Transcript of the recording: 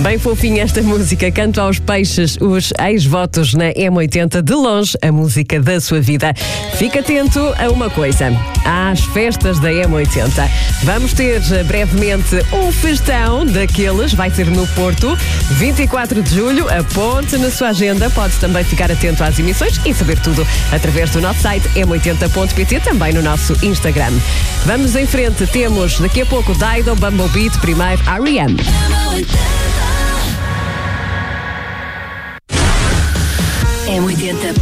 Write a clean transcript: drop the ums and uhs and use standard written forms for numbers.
Bem fofinha esta música. Canto aos peixes, os ex-votos na M80, de longe, a música da sua vida. Fica atento a uma coisa. Às festas da M80. Vamos ter brevemente um festão daqueles, vai ser no Porto, 24 de julho, aponte na sua agenda. Pode também ficar atento às emissões e saber tudo através do nosso site m80.pt, também no nosso Instagram. Vamos em frente, temos daqui a pouco Dido, Bumblebee, primeiro R.E.M. M80.